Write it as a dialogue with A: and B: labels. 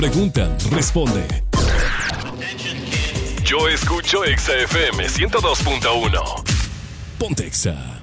A: Preguntan, responde. Yo escucho Exa FM 102.1. Ponte Exa.